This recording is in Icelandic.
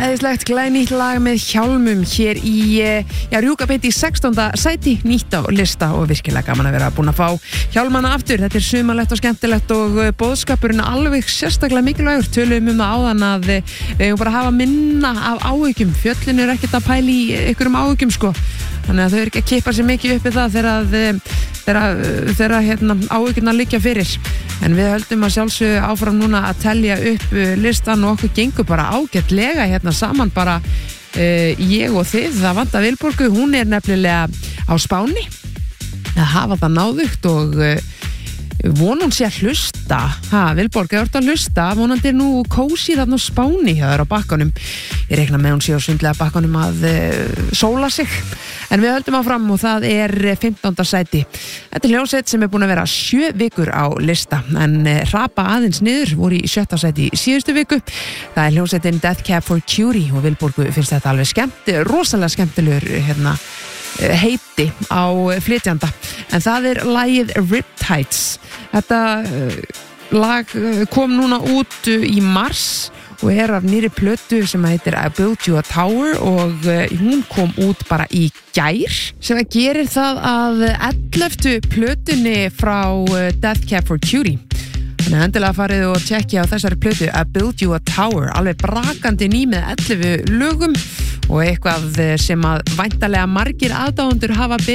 Æðislegt glænýtt lag með Hjálmum hér í rjúka beint í 16. sæti, nýtt á lista og virkilega gaman að vera búin að fá Hjálmana aftur. Þetta er sumarlegt og skemmtilegt og boðskapurinn alveg sérstaklega mikilvægur. Töluðum það áðan að við eigum bara að hafa minna af áhyggjum. Fjöllin er ekkert að pæla í einhverjum áhyggjum sko. Þannig að þau eru ekki að kippa sér mikið upp í það þegar áhyggjurnar liggja fyrir. En við höldum að sjálfsögðu áfram núna að telja upp listan og okkur gengur bara ágætlega hérna saman bara ég og þið. Það vantar Vilborgu, hún er nefnilega á Spáni að hafa það náðugt og vonum sé að hlusta. Vilborg, ef þú ert að hlusta, vonandi er nú kósí þarna á Spáni hjá þér á bakkanum. Ég reikna með hún sé á sundlega bakkanum að sóla sig. En við höldum áfram og það er 15. sæti. Þetta er hljómsveit sem er búin að vera 7 vikur á lista en hrapa aðeins niður, voru í 7. sæti í síðustu viku. Það er hljómsveitin Death Cab for Cutie og Vilborgu finnst þetta alveg rosalega skemmtilegur heiti á flytjanda. En það er lagið Riptides. Þetta lag kom núna út í mars og er af nýri plötu sem heitir I Built You a Tower og hún kom út bara í gær sem að gerir það að 11. plötunni frá Death Cab for Cutie. Þannig að endilega farið og tjekkja á þessari plötu I Built You a Tower, alveg brakandi ný með 11 lögum og eitthvað sem að væntanlega margir aðdáendur hafa